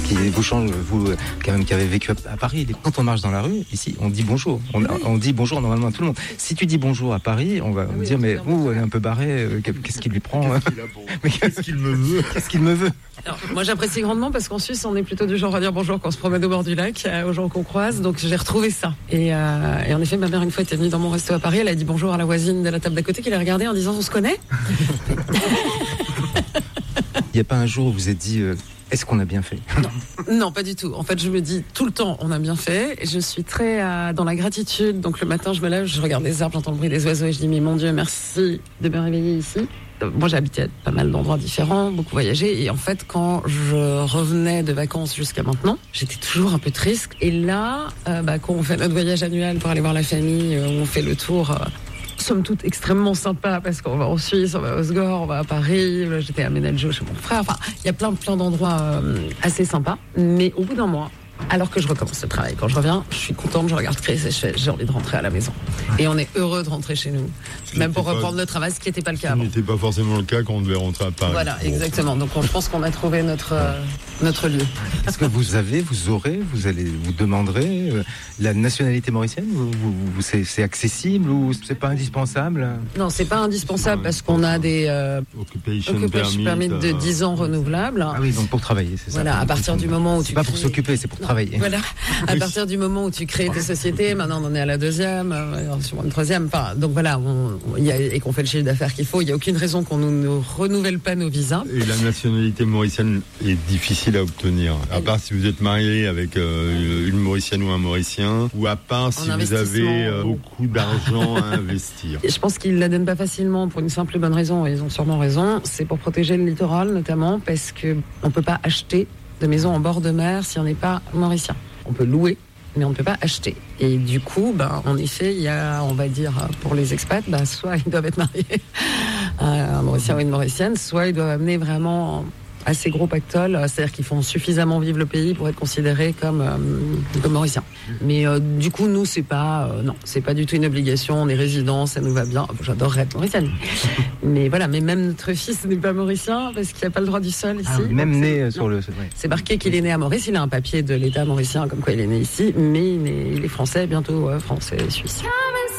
qui vous change, vous quand même qui avez vécu à Paris. Quand on marche dans la rue, ici, on dit bonjour. On dit bonjour normalement à tout le monde. Si tu dis bonjour à Paris, on va me dire mais elle est un peu barrée. Qu'est-ce qui lui prend? Qu'est-ce qu'il me veut? Qu'est-ce qu'il me veut? Alors, moi j'apprécie grandement parce qu'en Suisse on est plutôt du genre à dire bonjour quand on se promène au bord du lac aux gens qu'on croise, donc j'ai retrouvé ça et en effet ma mère une fois était venue dans mon resto à Paris, elle a dit bonjour à la voisine de la table d'à côté qui l'a regardée en disant on se connaît. Il n'y a pas un jour où vous êtes dit est-ce qu'on a bien fait? Non, pas du tout. En fait, je me dis tout le temps, on a bien fait. Je suis très dans la gratitude. Donc le matin, je me lève, je regarde les arbres, j'entends le bruit des oiseaux et je dis mais mon Dieu, merci de me réveiller ici. Moi, j'ai habité à pas mal d'endroits différents, beaucoup voyagé. Et en fait, quand je revenais de vacances jusqu'à maintenant, j'étais toujours un peu triste. Et là, quand on fait notre voyage annuel pour aller voir la famille, on fait le tour... somme toute extrêmement sympa parce qu'on va en Suisse, on va à Osgore, on va à Paris, j'étais à Menadjo chez mon frère, enfin il y a plein d'endroits assez sympas, mais au bout d'un mois, alors que je recommence le travail, quand je reviens, je suis contente, je regarde Chris et j'ai envie de rentrer à la maison. Et on est heureux de rentrer chez nous, même pour reprendre le travail, ce qui n'était pas le cas avant. Ce n'était pas forcément le cas quand on devait rentrer à Paris. Voilà, exactement. Donc je pense qu'on a trouvé notre lieu. Est-ce que vous demanderez la nationalité mauricienne? C'est accessible ou c'est pas indispensable? Non, c'est pas indispensable parce qu'on a des occupation permit de 10 ans renouvelables. Ah oui, donc pour travailler, c'est ça. Voilà, à partir du moment où tu... C'est pas pour s'occuper, c'est pour travailler. Voilà, à partir du moment où tu crées tes sociétés, maintenant on en est à la deuxième, sur une troisième, enfin, donc voilà, et qu'on fait le chiffre d'affaires qu'il faut, il n'y a aucune raison qu'on ne renouvelle pas nos visas. Et la nationalité mauricienne est difficile à obtenir, à part si vous êtes marié avec une Mauricienne ou un Mauricien, ou à part si vous avez beaucoup d'argent à investir. Je pense qu'ils ne la donnent pas facilement pour une simple et bonne raison, et ils ont sûrement raison, c'est pour protéger le littoral notamment, parce qu'on ne peut pas acheter de maison en bord de mer si on n'est pas mauricien. On peut louer, mais on ne peut pas acheter. Et du coup, en effet, il y a, on va dire, pour les expats, soit ils doivent être mariés à un Mauricien ou une Mauricienne, soit ils doivent amener vraiment assez gros pactole, c'est-à-dire qu'ils font suffisamment vivre le pays pour être considérés comme mauriciens. Mais du coup, nous, c'est pas du tout une obligation, on est résidents, ça nous va bien. J'adorerais être mauricienne. Mais voilà, mais même notre fils n'est pas mauricien parce qu'il n'a pas le droit du sol ici. Même né sur le... C'est marqué qu'il est né à Maurice, il a un papier de l'État mauricien comme quoi il est né ici, mais il est français, bientôt français, suisse.